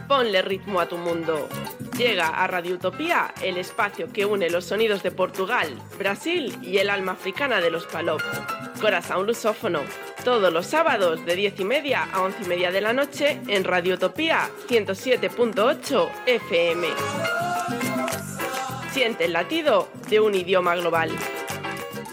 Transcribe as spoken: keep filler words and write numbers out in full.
ponle ritmo a tu mundo. Llega a Radio Utopía, el espacio que une los sonidos de Portugal, Brasil y el alma africana de los Palop. Corazón lusófono, todos los sábados de diez y media a once y media de la noche en Radio Utopía ciento siete punto ocho F M. Siente el latido de un idioma global.